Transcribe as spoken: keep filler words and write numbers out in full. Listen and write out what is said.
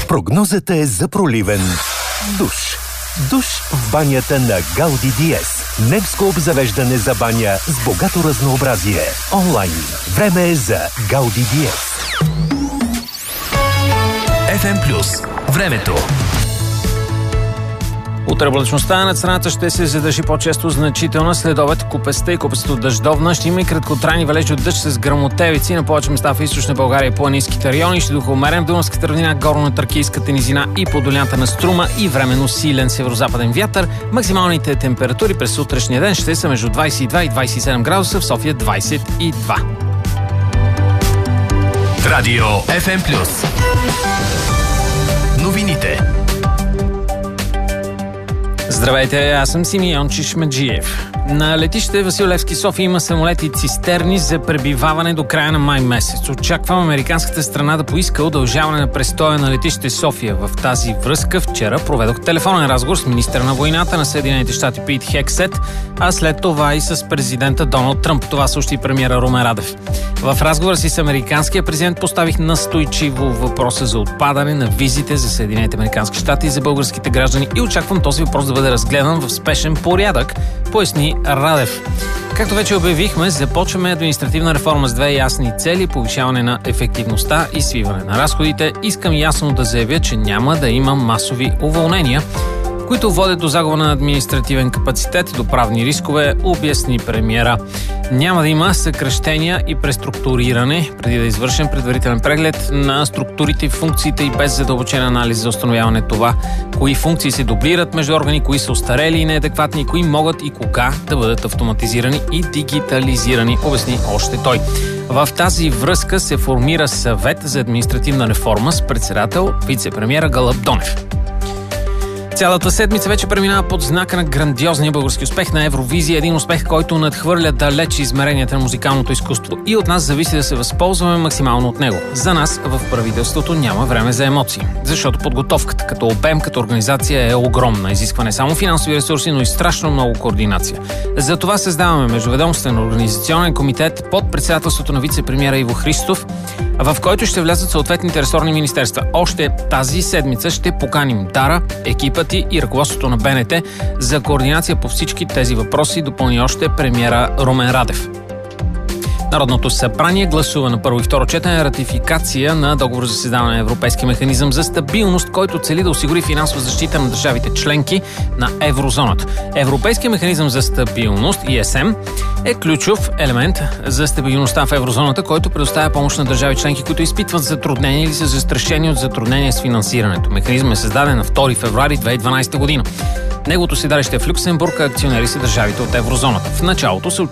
Прогнозата е за проливен душ. Душ в банята на Гауди Диез. Немско обзавеждане за баня с богато разнообразие. Онлайн. Време е за Гауди Диез. еф ем Плюс. Времето. Утре облачността над страната ще се задържи по-често значителна. След обед купеста и купесто дъждовна. Ще има и краткотрайни валежи от дъжд с гръмотевици на повече места в източна България и планинските райони. Ще духа умерен в Дунавската равнина, горно-тракийската низина и по долината на Струма и временно силен северозападен вятър. Максималните температури през утрешния ден ще са между двадесет и два и двадесет и седем градуса, в София двадесет и два. Радио еф ем Плюс. Новините. Здравейте, аз съм Симеон Чишмеджиев. На летище Васил Левски, София има самолети цистерни за пребиваване до края на май месец. Очаквам американската страна да поиска удължаване на престоя на летище София. В тази връзка вчера проведох телефонен разговор с министъра на войната на Съединените щати Пит Хексет, а след това и с президента Доналд Тръмп. Това съобщи премиера Румен Радев. В разговора си с американския президент поставих настойчиво въпроса за отпадане на визите за Съединените американски щати и за българските граждани и очаквам този въпрос да бъде разгледан в спешен порядък, поясни Радев. Както вече обявихме, започваме административна реформа с две ясни цели: повишаване на ефективността и свиване на разходите. Искам ясно да заявя, че няма да има масови уволнения, които водят до загуба на административен капацитет и до правни рискове, обясни премиера. Няма да има съкращения и преструктуриране, преди да извършим предварителен преглед на структурите и функциите и без задълбочен анализ за установяване това, кои функции се дублират между органи, кои са остарели и неадекватни, кои могат и кога да бъдат автоматизирани и дигитализирани, обясни още той. В тази връзка се формира съвет за административна реформа с председател вице-премиера Гълъб Донев. Цялата седмица вече преминава под знака на грандиозния български успех на Евровизия. Един успех, който надхвърля далеч измеренията на музикалното изкуство. И от нас зависи да се възползваме максимално от него. За нас в правителството няма време за емоции. Защото подготовката като обем, като организация е огромна. Изисква не само финансови ресурси, но и страшно много координация. Затова създаваме междуведомствен организационен комитет под председателството на вице-премиера Иво Христов, в който ще влязат съответните ресорни министерства. Още тази седмица ще поканим Дара, екипът и ръководството на Б Н Т за координация по всички тези въпроси, допълни още премиера Румен Радев. Народното събрание гласува на първо и второ четене ратификация на договор за създаване на Европейски механизъм за стабилност, който цели да осигури финансова защита на държавите членки на еврозоната. Европейският механизъм за стабилност И С М е ключов елемент за стабилността в еврозоната, който предоставя помощ на държави членки, които изпитват затруднения или са застрашени от затруднения с финансирането. Механизмът е създаден на втори февруари две хиляди и дванадесета година. Неговото седалище е в Люксембург, а акционери са държавите от еврозоната. В началото се